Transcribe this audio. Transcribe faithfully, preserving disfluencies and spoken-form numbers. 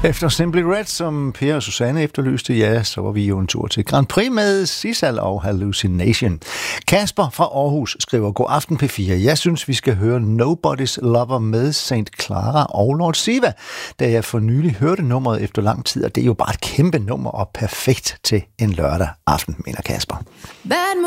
Efter Simply Red, som Per og Susanne efterlyste, ja, så var vi jo en tur til Grand Prix med Sissal og Hallucination. Kasper fra Aarhus skriver, god aften P fire. Jeg synes, vi skal høre Nobody's Lover med Saint Clara og Lord Siva, da jeg for nylig hørte nummeret efter lang tid, og det er jo bare et kæmpe nummer og perfekt til en lørdag aften, mener Kasper. Bad